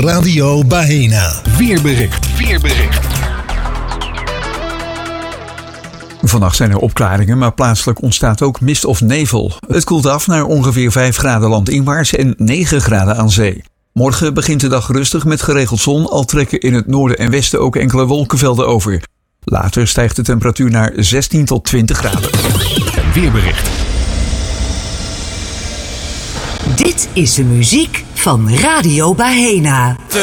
Radio Bahena. Weerbericht. Vannacht zijn er opklaringen, maar plaatselijk ontstaat ook mist of nevel. Het koelt af naar ongeveer 5 graden landinwaarts en 9 graden aan zee. Morgen begint de dag rustig met geregeld zon, al trekken in het noorden en westen ook enkele wolkenvelden over. Later stijgt de temperatuur naar 16 tot 20 graden. Weerbericht. Dit is de muziek van Radio Bahena.